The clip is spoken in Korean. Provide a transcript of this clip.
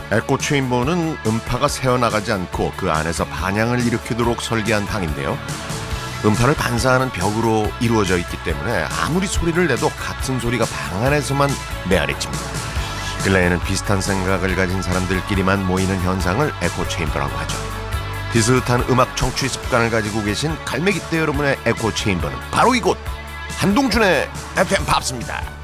에코 체인버는 음파가 새어나가지 않고 그 안에서 반향을 일으키도록 설계한 방인데요. 음파를 반사하는 벽으로 이루어져 있기 때문에 아무리 소리를 내도 같은 소리가 방 안에서만 메아리칩니다. 근래에는 비슷한 생각을 가진 사람들끼리만 모이는 현상을 에코 체인버라고 하죠. 비슷한 음악 청취 습관을 가지고 계신 갈매기떼 여러분의 에코 체인버는 바로 이곳 한동준의 FM 팝스입니다.